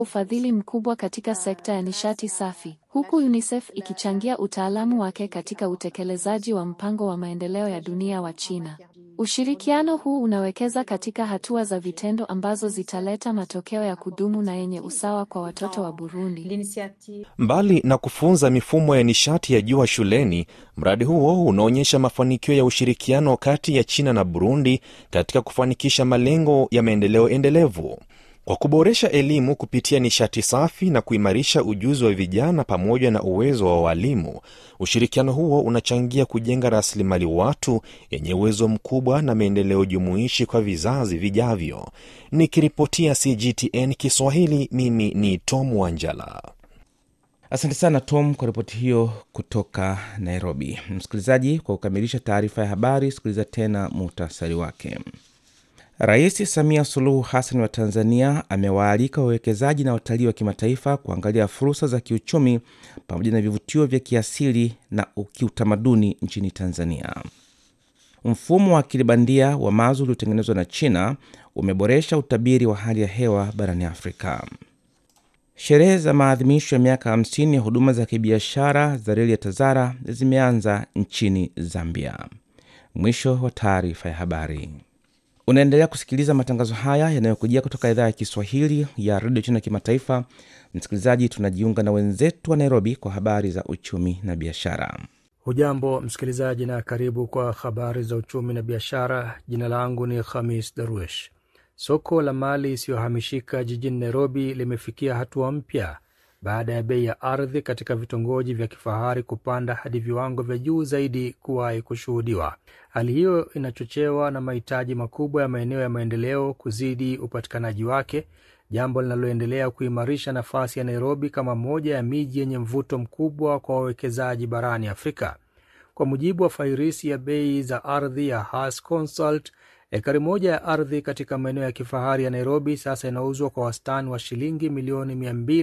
ufadhili mkubwa katika sekta ya nishati safi, huku UNICEF ikichangia utaalamu wake katika utekelezaji wa mpango wa maendeleo ya dunia wa China. Ushirikiano huu unawekeza katika hatua za vitendo ambazo zitaleta matokeo ya kudumu na yenye usawa kwa watoto wa Burundi. Mbali na kufunza mifumo ya nishati ya jua shuleni, mradi huo unaonyesha mafanikio ya ushirikiano kati ya China na Burundi katika kufanikisha malengo ya maendeleo endelevu. Kwa kuboresha elimu kupitia nishati safi na kuimarisha ujuzi wa vijana pamoja na uwezo wa walimu, ushirikiano huo unachangia kujenga rasilimali watu yenye uwezo mkubwa na maendeleo jumuishi kwa vizazi vijavyo. Nikiripotia CGTN Kiswahili, mimi ni Tom Wanjala. Asante sana Tom kwa ripoti hiyo kutoka Nairobi. Msikilizaji, kwa kukamilisha taarifa ya habari, sikiliza tena muhtasari wake. Rais Samia Suluhu Hassan wa Tanzania amewaalika wawekezaji na watalii wa kimataifa kuangalia fursa za kiuchumi pamoja na vivutio vya kiasili na kiutamaduni nchini Tanzania. Mfumo wa akili bandia wa Mazu uliotengenezwa na China umeboresha utabiri wa hali ya hewa barani Afrika. Sherehe za maadhimisho ya miaka 50 ya huduma za kibiashara za reli ya Tazara zimeanza nchini Zambia. Mwisho wa taarifa ya habari. Unaendelea kusikiliza matangazo haya yanayokujia kutoka idhaa ya Kiswahili ya Radio China Kimataifa. Msikilizaji, tunajiunga na wenzetu wa Nairobi kwa habari za uchumi na biashara. Hujambo msikilizaji na karibu kwa habari za uchumi na biashara. Jina langu ni Khamis Darwesh. Soko la mali isiyohamishika jijini Nairobi limefikia hatua mpya baada ya bei ya ardhi katika vitongoji vya kifahari kupanda hadi viwango vya juu zaidi kuwahi kushuhudiwa. Hali hiyo inachochewa na mahitaji makubwa ya maeneo ya maendeleo kuzidi upatikanaji wake, jambo linaloendelea kuimarisha nafasi ya Nairobi kama moja ya miji yenye mvuto mkubwa kwa wawekezaji barani Afrika. Kwa mujibu wa fairisi ya bei za ardhi ya Has Consult, ekari moja ya ardhi katika maeneo ya kifahari ya Nairobi sasa inauzwa kwa wastani wa shilingi milioni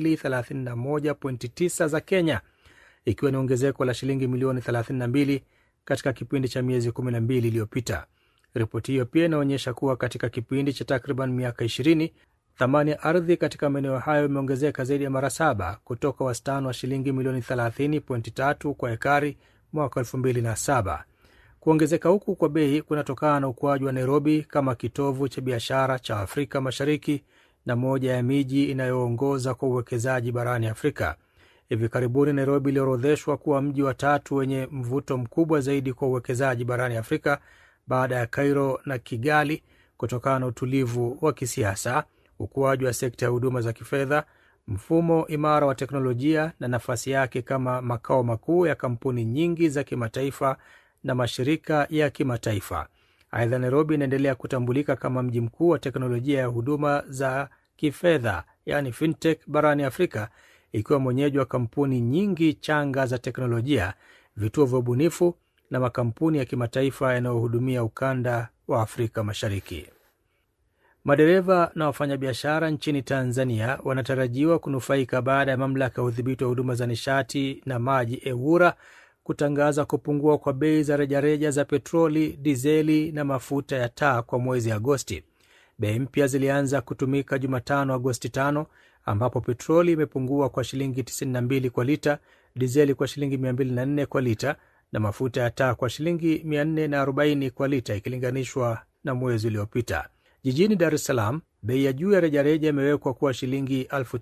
231.9 za Kenya, ikiwa ni ongezeko la shilingi milioni 32 katika kipindi cha miezi 12 iliyopita. Ripoti hiyo pia inaonyesha kuwa katika kipindi cha takriban miaka 20, thamani ya ardhi katika maeneo hayo imeongezeka zaidi ya mara 7 kutoka wastani wa shilingi milioni 30.3 kwa ekari mwaka 2007. Kuongezeka huku kwa bei kunatokana na ukuaji wa Nairobi kama kitovu cha biashara cha Afrika Mashariki na moja ya miji inayoongoza kwa uwekezaji barani Afrika. Hivi karibuni Nairobi iliorodheshwa kuwa mji wa 3 wenye mvuto mkubwa zaidi kwa uwekezaji barani Afrika baada ya Cairo na Kigali, kutokana na utulivu wa kisiasa, ukuaji wa sekta ya huduma za kifedha, mfumo imara wa teknolojia na nafasi yake kama makao makuu ya kampuni nyingi za kimataifa na mashirika ya kimataifa. Aidha, Nairobi inaendelea kutambulika kama mji mkuu wa teknolojia ya huduma za kifedha, yani fintech barani Afrika, ikiwa mwenyeji wa kampuni nyingi changa za teknolojia, vituo vya ubunifu na makampuni ya kimataifa yanayohudumia ukanda wa Afrika Mashariki. Madereva na wafanyabiashara nchini Tanzania wanatarajiwa kunufaika baada ya mamlaka ya udhibiti wa huduma za nishati na maji EWURA kutangaza kupungua kwa bei za rejareja za petroli, dizeli na mafuta ya taa kwa mwezi Agosti. Bei mpya zilianza kutumika Jumatano Agosti 5, ambapo petroli imepungua kwa shilingi 92 kwa lita, dizeli kwa shilingi 204 kwa lita na mafuta ya taa kwa shilingi 440 kwa lita ikilinganishwa na mwezi uliopita. Jijini Dar es Salaam, bei ya juu ya rejareja imewekwa kuwa shilingi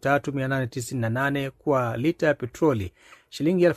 3898 kwa lita ya petroli, shilingi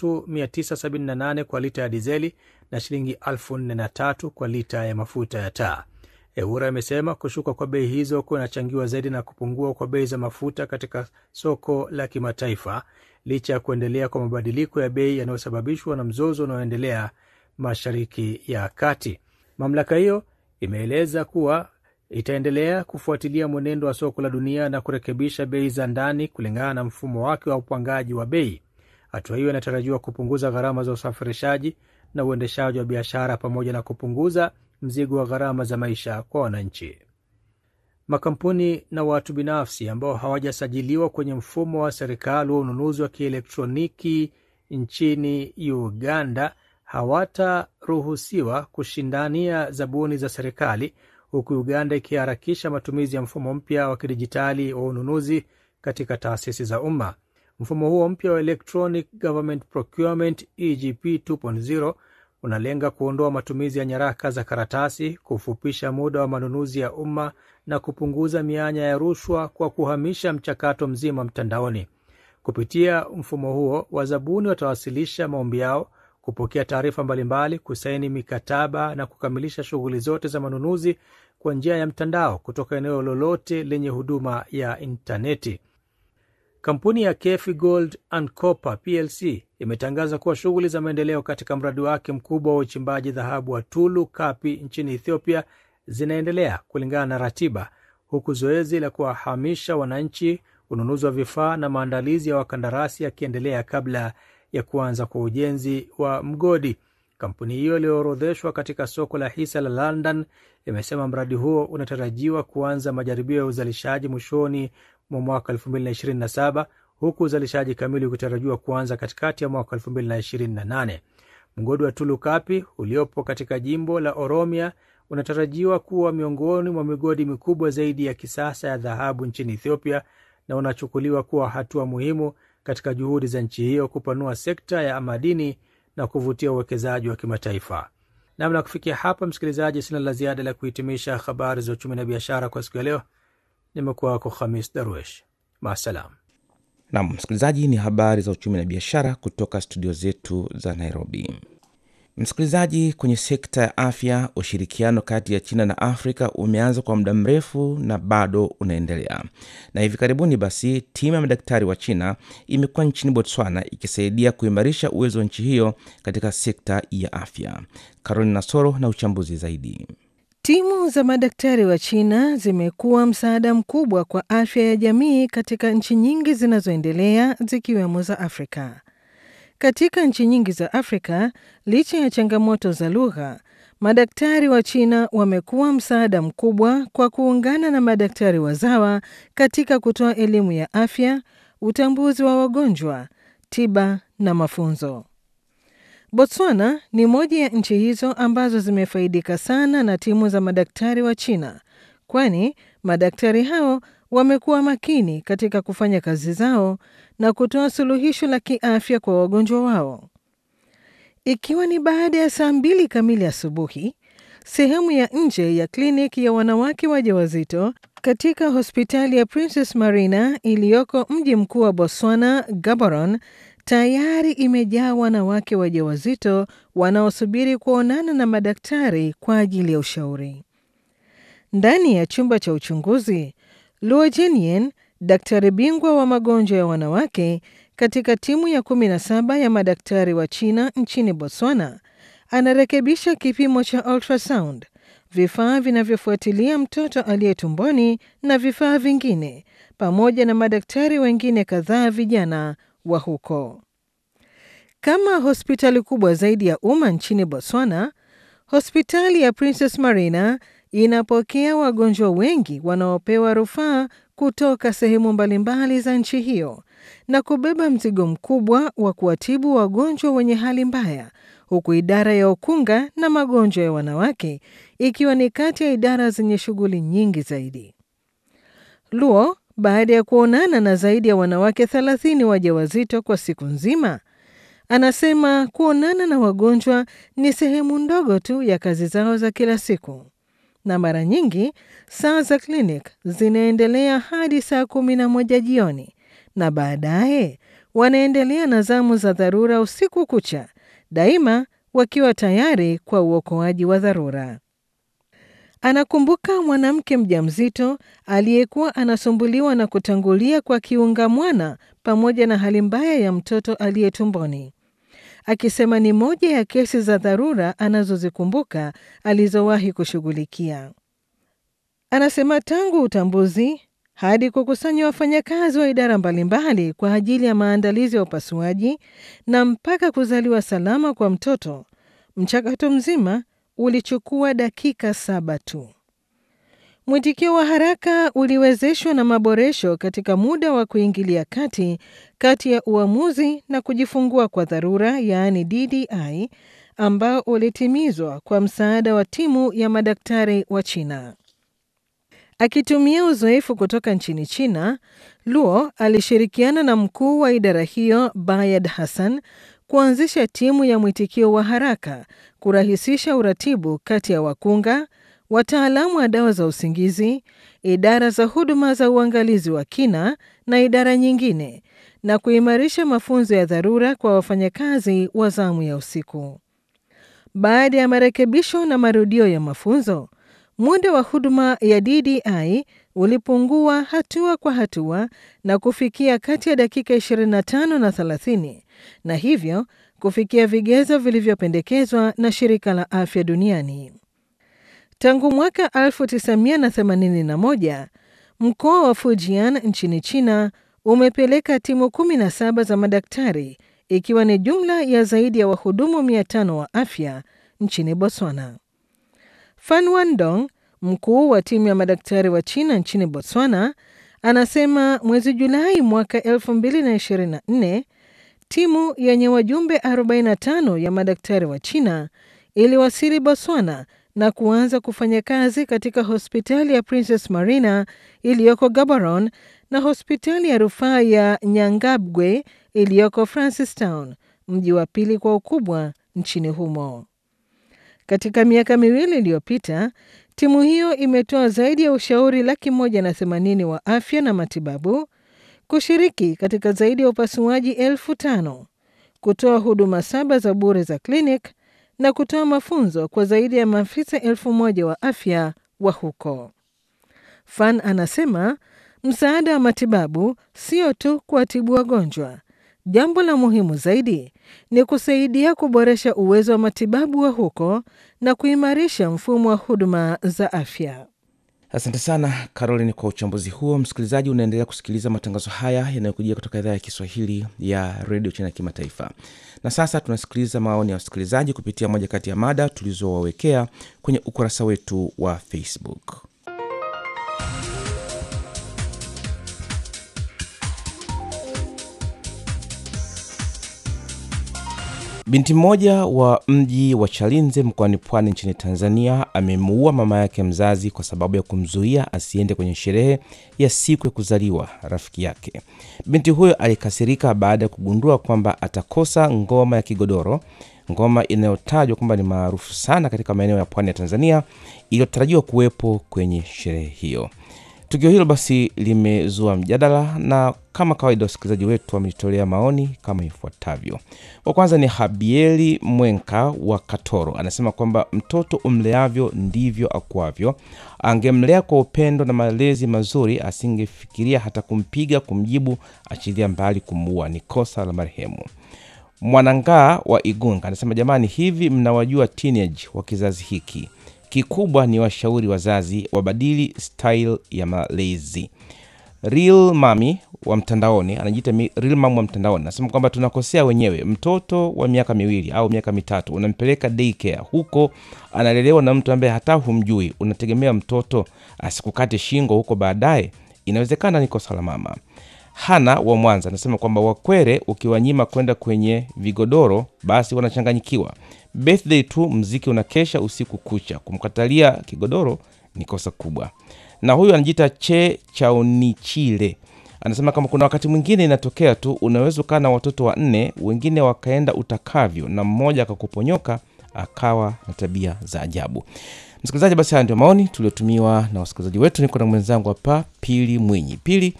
3978 kwa lita ya dizeli na shilingi 4003 kwa lita ya mafuta ya taa. EWURA imesema kushuka kwa bei hizo kunachangiwa zaidi na kupungua kwa bei za mafuta katika soko la kimataifa, licha ya kuendelea kwa mabadiliko ya bei yanayosababishwa na mzozo unaoendelea Mashariki ya Kati. Mamlaka hiyo imeeleza kuwa itaendelea kufuatilia mwenendo wa soko la dunia na kurekebisha bei za ndani kulingana na mfumo wake wa upangaji wa bei. Hatua hiyo inatarajiwa kupunguza gharama za usafirishaji na uendeshaji wa biashara pamoja na kupunguza mzigo wa gharama za maisha kwa wananchi. Makampuni na watu binafsi ambao hawajasajiliwa kwenye mfumo wa serikali wa ununuzi wa kielektroniki nchini Uganda hawataruhusiwa kushindania zabuni za serikali, huku Uganda ikiharakisha matumizi ya mfumo mpya wa kidijitali wa ununuzi katika taasisi za umma. Mfumo huo mpya wa Electronic Government Procurement EGP 2.0 unalenga kuondoa matumizi ya nyaraka za karatasi, kufupisha muda wa manunuzi ya umma na kupunguza mianya ya rushwa kwa kuhamisha mchakato mzima mtandaoni. Kupitia mfumo huo, wazabuni watawasilisha maombi yao, kupokea taarifa mbalimbali, kusaini mikataba na kukamilisha shughuli zote za manunuzi kwa njia ya mtandao kutoka eneo lolote lenye huduma ya intaneti. Kampuni ya KEFI Gold and Copper PLC imetangaza kuwa shughuli za maendeleo katika mradi wake mkubwa wa uchimbaji dhahabu wa Tulu Kapi nchini Ethiopia zinaendelea kulingana na ratiba, huku zoezi la kuwahamisha wananchi, ununuzi wa vifaa na maandalizi ya wakandarasi yakiendelea kabla ya kuanza kwa ujenzi wa mgodi. Kampuni hiyo iliyoorodheshwa katika soko la hisa la London imesema mradi huo unatarajiwa kuanza majaribio ya uzalishaji mwishoni mwa mwaka 2027, huku uzalishaji kamili ukitarajiwa kuanza katikati ya mwaka 2028. Mgodi wa Tulu Kapi uliopo katika jimbo la Oromia unatarajiwa kuwa miongoni mwa migodi mikubwa zaidi ya kisasa ya dhahabu nchini Ethiopia na unachukuliwa kuwa hatua muhimu katika juhudi za nchi hiyo kupanua sekta ya madini na kuvutia uwekezaji wa kimataifa. Na kufikia hapa, msikilizaji, sina la ziada la kuhitimisha habari za uchumi na biashara kwa siku ya leo. Nimekuwa wako Khamis Darwesh. Maasalam. Naam, msikilizaji, ni habari za uchumi na biashara kutoka studio zetu za Nairobi. Msikilizaji, kwenye sekta ya afya, ushirikiano kati ya China na Afrika umeanza kwa muda mrefu na bado unaendelea. Na hivi karibuni basi, timu ya madaktari wa China imekuwa nchini Botswana ikisaidia kuimarisha uwezo wa nchi hiyo katika sekta ya afya. Caroline Nasoro na uchambuzi zaidi. Timu za madaktari wa China zimekuwa msaada mkubwa kwa afya ya jamii katika nchi nyingi zinazoendelea zikiwemo za Afrika. Katika nchi nyingi za Afrika, licha ya changamoto za lugha, madaktari wa China wamekuwa msaada mkubwa kwa kuungana na madaktari wazawa katika kutoa elimu ya afya, utambuzi wa wagonjwa, tiba na mafunzo. Botswana ni moja ya nchi hizo ambazo zimefaidika sana na timu za madaktari wa China, kwani madaktari hao wamekuwa makini katika kufanya kazi zao na kutoa suluhisho la kiafya kwa wagonjwa wao. Ikiwa ni baada ya saa 2 kamili asubuhi, sehemu ya nje ya kliniki ya wanawake wajawazito katika hospitali ya Princess Marina iliyoko mji mkuu wa Botswana, Gaborone, tayari imejaa wanawake wajawazito wanaosubiri kuonana na madaktari kwa ajili ya ushauri. Ndani ya chumba cha uchunguzi, Luo Jinyen, daktari bingwa wa magonjwa ya wanawake katika timu ya 17 ya madaktari wa China nchini Botswana, anarekebisha kipimo cha ultrasound, vifaa vinavyofuatilia mtoto aliye tumboni na vifaa vingine, pamoja na madaktari wengine kadhaa vijana wa huko. Kama hospitali kubwa zaidi ya umma nchini Botswana, hospitali ya Princess Marina inapokea wagonjwa wengi wanaopewa rufaa kutoka sehemu mbalimbali za nchi hiyo na kubeba mzigo mkubwa wa kuwatibu wagonjwa wenye hali mbaya, huku idara ya ukunga na magonjwa ya wanawake ikiwa ni kati ya idara zenye shughuli nyingi zaidi. Luo, baada ya kuonana na zaidi ya wanawake 30 wajawazito kwa siku nzima, anasema kuonana na wagonjwa ni sehemu ndogo tu ya kazi zao za kila siku. Na mara nyingi, saa za klinik zinaendelea hadi saa 11 jioni, na baadaye wanaendelea na zamu za dharura usiku kucha, daima wakiwa tayari kwa uokoaji wa dharura. Anakumbuka mwanamke mjamzito aliyekuwa anasumbuliwa na kutangulia kwa kiunga mwana pamoja na hali mbaya ya mtoto aliye tumboni, akisema ni moja ya kesi za dharura anazozikumbuka alizowahi kushughulikia. Anasema tangu utambuzi hadi kukusanya wafanyakazi wa idara mbalimbali kwa ajili ya maandalizi ya upasuaji na mpaka kuzaliwa salama kwa mtoto, mchakato mzima ulichukua dakika 7 tu. Mwitikio wa haraka uliwezeshwa na maboresho katika muda wa kuingilia kati ya uamuzi na kujifungua kwa dharura, yaani DDI, ambao ulitimizwa kwa msaada wa timu ya madaktari wa China. Akitumia uzoefu kutoka nchini China, Luo alishirikiana na mkuu wa idara hiyo Bayad Hassan kuanzisha timu ya mwitikio wa haraka kurahisisha uratibu kati ya wakunga, wataalamu wa dawa za usingizi, idara za huduma za uangalizi wa kina na idara nyingine, na kuimarisha mafunzo ya dharura kwa wafanyakazi wa zamu ya usiku. Baada ya marekebisho na marudio ya mafunzo, muda wa huduma ya DDI ulipungua hatua kwa hatua na kufikia kati ya dakika 25 na 30, na hivyo kufikia vigezo vilivyopendekezwa na Shirika la Afya Duniani. Tangu mwaka 1981, mkoa wa Fujian nchini China umepeleka timu 17 za madaktari, ikiwa ni jumla ya zaidi ya wahudumu 500 wa afya nchini Botswana. Fan Wandong, mkuu wa timu ya madaktari wa China nchini Botswana, anasema mwezi Julai mwaka 2024, timu yenye wajumbe 45 ya madaktari wa China iliwasili Botswana na kuanza kufanya kazi katika hospitali ya Princess Marina iliyoko Gaborone na hospitali ya rufaa ya Nyangabwe iliyoko Francistown, mji wa pili kwa ukubwa nchini humo. Katika miaka miwili iliyopita, timu hiyo imetoa zaidi ya ushauri 180,000 wa afya na matibabu, kushiriki katika zaidi ya upasuaji 5,000, kutoa huduma 7 za bure za klinik na kutoa mafunzo kwa zaidi ya maafisa 1,000 wa afya wa huko. Fan anasema msaada wa matibabu sio tu kuwatibu wagonjwa. Jambo la muhimu zaidi ni kusaidia kuboresha uwezo wa matibabu wa huko na kuimarisha mfumo wa huduma za afya. Asante sana Caroline kwa uchambuzi huo. Msikilizaji, unaendelea kusikiliza matangazo haya yanayokujia kutoka idhaa ya Kiswahili ya Radio China Kimataifa. Na sasa tunasikiliza maoni ya wasikilizaji kupitia moja kati ya mada tulizowawekea kwenye ukurasa wetu wa Facebook. Binti mmoja wa mji wa Chalinze mkoani Pwani nchini Tanzania amemuua mama yake mzazi kwa sababu ya kumzuia asiende kwenye sherehe ya siku ya kuzaliwa rafiki yake. Binti huyo alikasirika baada ya kugundua kwamba atakosa ngoma ya kigodoro, ngoma inayotajwa kwamba ni maarufu sana katika maeneo ya Pwani ya Tanzania, iliyotarajiwa kuwepo kwenye sherehe hiyo. Tukio hilo basi limezua mjadala, na kama kawaida wasikilizaji wetu wametolea maoni kama ifuatavyo. Wa kwanza ni Habieli Mwenka wa Katoro. Anasema kwamba mtoto umleavyo ndivyo akuavyo. Angemlea kwa upendo na malezi mazuri, asingefikiria hata kumpiga, kumjibu, achilia mbali kumuua. Ni kosa la marehemu. Mwanangaa wa Igunga anasema jamani, hivi mnawajua teenage wa kizazi hiki? Kikubwa ni washauri wazazi wabadili style ya malezi. Real Mami wa mtandaoni, anajiita Real Mami wa mtandaoni, anasema kwamba tunakosea wenyewe. Mtoto wa miaka 2 au miaka 3 unampeleka daycare, huko analelewa na mtu ambaye hata humjui. Unategemea mtoto asikukate shingo huko baadaye? Inawezekana ni kosa la mama. Hana wa Mwanza anasema kwamba Wakwere ukiwanyima kwenda kwenye vigodoro basi wanachanganyikiwa. Birthday tu mziki unakesha usiku kucha, kumkatalia kigodoro ni kosa kubwa. Na huyu anajiita Che Chaonichile anasema kama kuna wakati mwingine inatokea tu, unaweza kukaa na watoto 4 wengine wakaenda utakavyo na mmoja akakuponyoka akawa na tabia za ajabu. Msikilizaji, basi haya ndio maoni tuliotumiwa na wasikilizaji wetu. Niko na mwenzangu hapa Pili Mwinyi. Pili,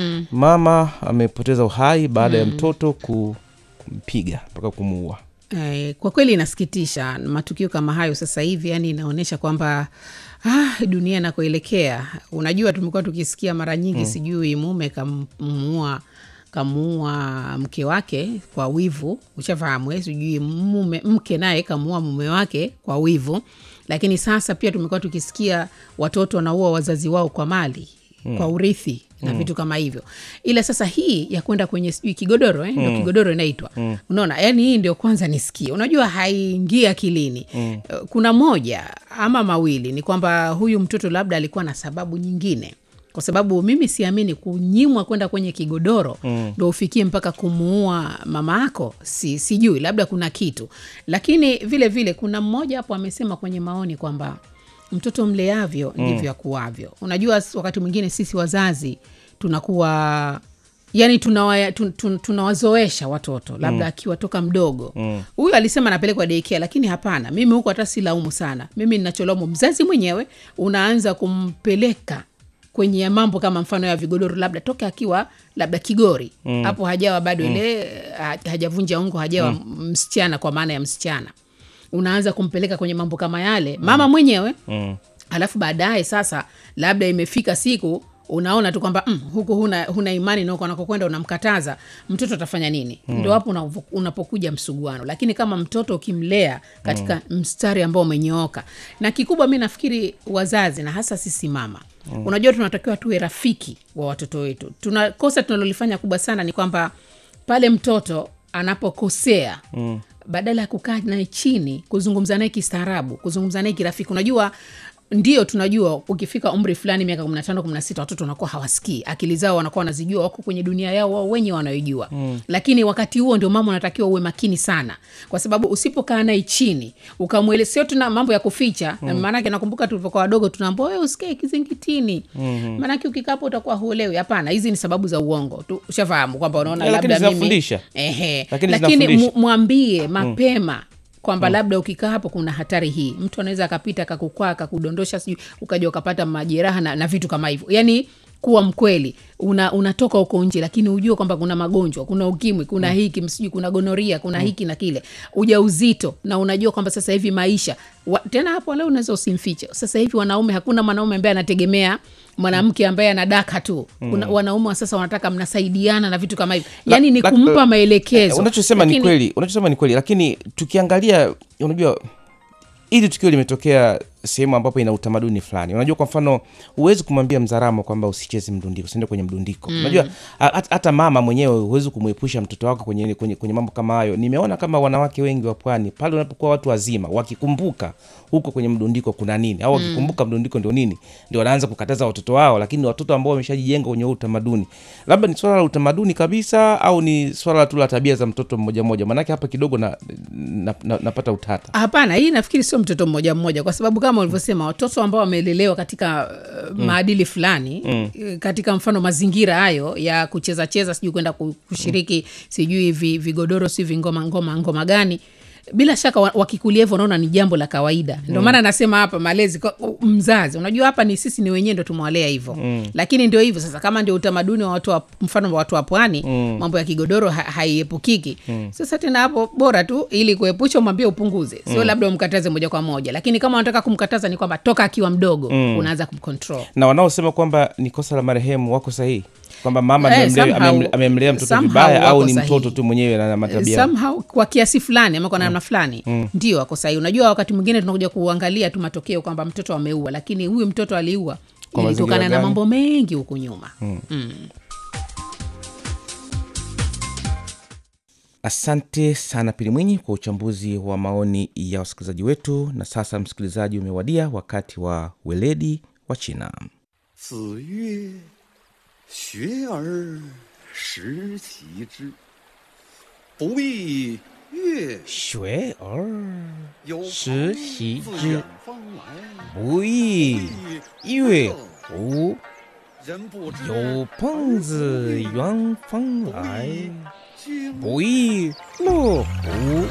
mama amepoteza uhai baada ya mtoto kumpiga mpaka kumuua. Kwa kweli inasikitisha matukio kama hayo sasa hivi, yani inaonyesha kwamba dunia inakoelekea. Unajua tumekuwa tukisikia mara nyingi sijui mume kamuua mke wake kwa wivu, ushafahamu, sijui mke naye kamuua mume wake kwa wivu. Lakini sasa pia tumekuwa tukisikia watoto wanaua wazazi wao kwa mali, kwa urithi na vitu kama hivyo. Ila sasa hii ya kwenda kwenye sijui kigodoro, ndio kigodoro inaitwa. Unaona, yani hii ndio kwanza nisikie. Unajua haingia akilini. Kuna moja ama mawili, ni kwamba huyu mtoto labda alikuwa na sababu nyingine. Kwa sababu mimi siamini kunyimwa kwenda kwenye kigodoro ndio ufikie mpaka kumuua mama yako. Sijui, labda kuna kitu. Lakini vile vile kuna mmoja hapo amesema kwenye maoni kwamba mtoto mleavyo ndivyo akuavyo. Unajua wakati mwingine sisi wazazi tunakuwa yani tunawazoesha watoto labda akiwa toka mdogo. Huyu alisema napelekwa daycare, lakini hapana, mimi huko hata silaumu sana. Mimi ninacholaumu mzazi mwenyewe, unaanza kumpeleka kwenye mambo kama mfano ya vigodoro labda toka akiwa labda kigori. Hapo hajawa bado ile hajavunja ungo, hajawa msichana kwa maana ya msichana. Unaanza kumpeleka kwenye mambo kama yale mama mwenyewe. Alafu baadaye sasa labda imefika siku unaona tu kwamba huku huna imani na uko anakokwenda unamkataza, mtoto atafanya nini? Ndio hapo unapokuja msuguano. Lakini kama mtoto ukimlea katika mstari ambao umenyooka, na kikubwa mimi nafikiri wazazi na hasa sisi mama, unajua tunatakiwa tuwe rafiki wa watoto wetu. Tunakosa tunalolifanya kubwa sana ni kwamba pale mtoto anapokosea, badala ya kukaa naye chini kuzungumza naye kistaarabu, kuzungumza naye kirafiki. Unajua ndio tunajua ukifika umri fulani miaka 15 16 watoto wanakuwa hawasikii, akili zao wanakuwa wanazijua, wako kwenye dunia yao wao wenyewe wanayojua. Lakini wakati huo ndio mama unatakiwa uwe makini sana, kwa sababu usipokaa naye chini ukamwelezea tuna mambo ya kuficha. Maana yake nakumbuka tulipokuwa wadogo tunaambiwa wewe usikae kizingitini, maana yake ukikaa hapo utakuwa huelewi. Hapana, hizi ni sababu za uongo tu, ushafahamu kwamba unaona labda mimi lakini mwambie mapema kwamba labda ukikaa hapo kuna hatari hii. Mtu anaweza akapita akakukwaa akakudondosha, sijui ukaja ukapata majeraha na vitu kama hivyo. Yani kuwa mkweli, unatoka huko nje lakini ujue kwamba kuna magonjwa, kuna ukimwi, kuna hiki msijui, kuna gonoria, kuna hiki na kile, ujauzito, na unajua kwamba sasa hivi maisha tena hapo leo unaweza usimfiche. Sasa hivi wanaume, hakuna mwanaume ambaye anategemea mwanamke ambaye anadaka tu. Wanaume sasa wanataka mnasaidiana na vitu kama hivyo. Yani ni kumpa maelekezo. Unachosema ni kweli, lakini tukiangalia, unajua ili tukio limetokea sehemu ambapo ina utamaduni fulani. Unajua kwa mfano huwezi kumwambia Mzaramo kwamba usicheze mdundiko, usiende kwenye mdundiko. Unajua hata mama mwenyewe huwezi kumuepusha mtoto wako kwenye mambo kama hayo. Nimeona kama wanawake wengi wa pwani pale unapokuwa watu wazima wakikumbuka huko kwenye mdundiko kuna nini, au wakikumbuka mdundiko ndio nini, ndio wanaanza kukataza watoto wao. Lakini watoto ambao wameshajijenga kwenye utamaduni, labda ni swala la utamaduni kabisa au ni swala tu la tabia za mtoto mmoja mmoja, maana hapa kidogo napata utata. Hapana, hii nafikiri sio mtoto mmoja mmoja, kwa sababu kama ulivyosema watoto ambao wamelelewa katika maadili fulani, katika mfano mazingira hayo ya kucheza cheza, sijui kwenda kushiriki sijui vigodoro, sijui ngoma gani, bila shaka wakikulia hivyo wanaona ni jambo la kawaida. Ndio maana nasema hapa malezi mzazi, unajua hapa ni sisi ni wenyewe ndio tumewalea hivyo. Lakini ndio hivyo sasa, kama ndio utamaduni wa watu mfano wa watu wa pwani, mambo ya kigodoro haiepukiki. Sasa tena hapo bora tu ili kuepusha umwambie upunguze, sio labda umkataze moja kwa moja. Lakini kama unataka kumkataza ni kwamba toka akiwa mdogo unaanza kumcontrol. Na wanaosema kwamba ni kosa la marehemu wako sahihi, kwamba mama amemlea mtoto vibaya au ni mtoto tu mwenyewe na matabia somehow kwa kiasi fulani ama kwa namna fulani ndio wako sahihi. Unajua wakati mwingine tunakuja kuangalia tu matokeo kwamba mtoto ameua, lakini huyu mtoto aliua ilitokana na mambo mengi huko nyuma. Asante sana Pili Mwinyi kwa uchambuzi wa maoni ya wasikilizaji wetu. Na sasa msikilizaji, umewadia wakati wa weledi wa China. 学而时齐之，不亦乐乎？ 学而时齐之，不亦乐乎？有朋自远方来，不亦乐乎？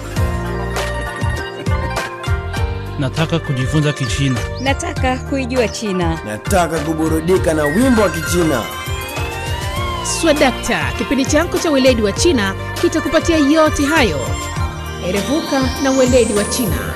Nataka kujifunza Kichina. Nataka kuijua China. Nataka kuburudika na wimbo wa Kichina. Swadakta, kipindi chako cha weledi wa China kitakupatia yote hayo. Erevuka na weledi wa China.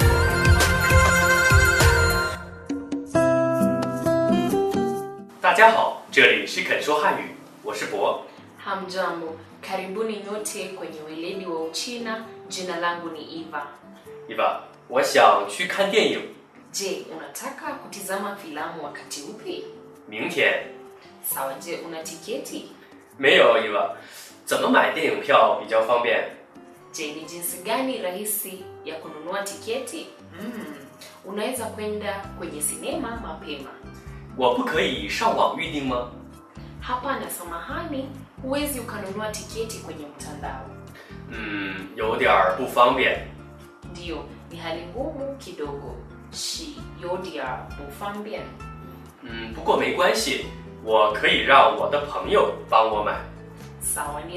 Hamjambo, karibuni nyote kwenye weledi wa Uchina. Jina langu ni Eva. Eva, 我想去看电影. Je, unataka kutizama filamu wakati upi? 明天. Sawa, je, una tiketi? 没有 Eva. 怎么买电影票比较方便? Je, ni jinsi gani rahisi ya kununua tiketi? Unaweza kwenda kwenye sinema mapema. 我不可以上网预订吗? Hapana, samahani, huwezi ukanunua tiketi kwenye mtandao. 有点不方便. Ndio, ni hali ngumu kidogo. 洗有点不方便。 不过没关系，我可以让我的朋友帮我买。 Sawa,